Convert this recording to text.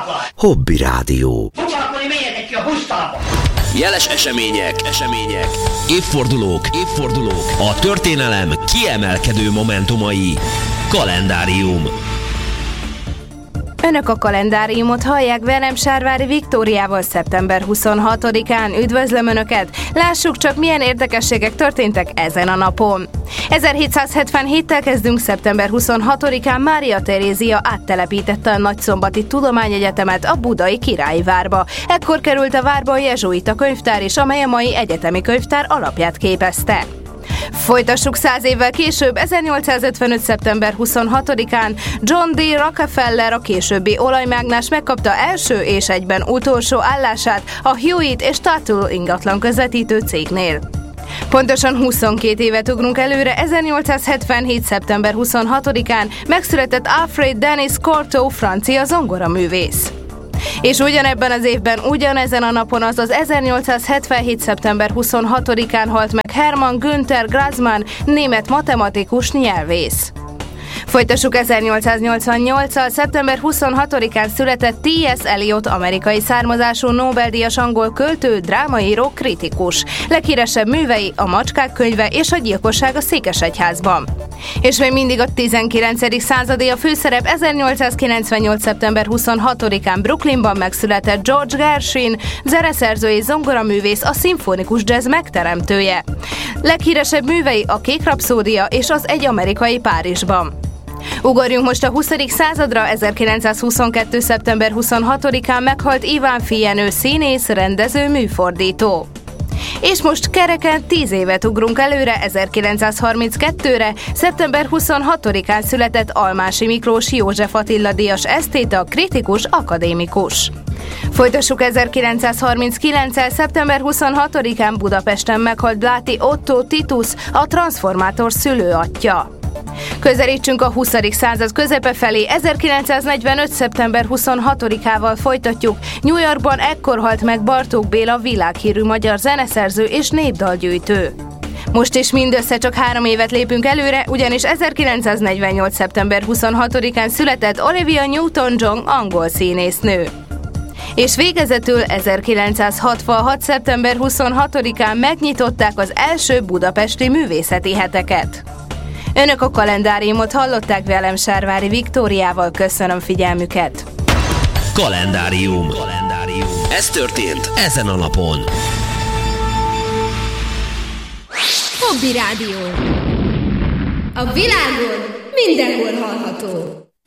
Hobby Rádió. Foglalkozni menjetek ki a pusztába! Jeles események, évfordulók, a történelem kiemelkedő momentumai. Kalendárium. Önök a kalendáriumot hallják velem, Sárvári Viktóriával szeptember 26-án. Üdvözlöm Önöket! Lássuk csak, milyen érdekességek történtek ezen a napon. 1777-tel kezdünk. Szeptember 26-án Mária Terézia áttelepítette a Nagyszombati Tudományegyetemet a budai Királyi Várba. Ekkor került a várba a jezsuita könyvtár is, amely a mai egyetemi könyvtár alapját képezte. Folytassuk 100 évvel később, 1855. szeptember 26-án John D. Rockefeller, a későbbi olajmágnás megkapta első és egyben utolsó állását a Hewitt és Tuttle ingatlan közvetítő cégnél. Pontosan 22 évet ugrunk előre, 1877. szeptember 26-án megszületett Alfred Denis Cortot, francia zongoraművész. És ugyanebben az évben, ugyanezen a napon, azaz 1877. szeptember 26-án halt meg Hermann Günther Grassmann, német matematikus, nyelvész. Folytassuk 1888-al, szeptember 26-án született T.S. Eliot, amerikai származású Nobel-díjas angol költő, drámaíró, kritikus. Leghíresebb művei a Macskák könyve és a Gyilkosság a Székesegyházban. És még mindig a 19. századi a főszerep. 1898. szeptember 26-án Brooklynban megszületett George Gershwin, zeneszerző és zongoraművész, a szimfonikus jazz megteremtője. Leghíresebb művei a Kék rapszódia és az Egy amerikai Párizsban. Ugorjunk most a 20. századra. 1922. szeptember 26-án meghalt Iván Fijenő, színész, rendező, műfordító. És most kereken 10 évet ugrunk előre, 1932-re, szeptember 26-án született Almási Miklós József Attila díjas esztéta, kritikus, akadémikus. Folytassuk 1939-el, szeptember 26-án Budapesten meghalt Bláti Otto Titus, a Transformátor szülőattya. Közelítsünk a 20. század közepe felé, 1945. szeptember 26-ával folytatjuk. New Yorkban ekkor halt meg Bartók Béla, világhírű magyar zeneszerző és népdalgyűjtő. Most is mindössze csak 3 évet lépünk előre, ugyanis 1948. szeptember 26-án született Olivia Newton-John, angol színésznő. És végezetül 1966. szeptember 26-án megnyitották az első budapesti művészeti heteket. Önök a kalendáriumot hallották velem, Sárvári Viktóriával. Köszönöm figyelmüket! Kalendárium. Ez történt ezen a napon. Hobby Rádió. A világon mindenhol hallható.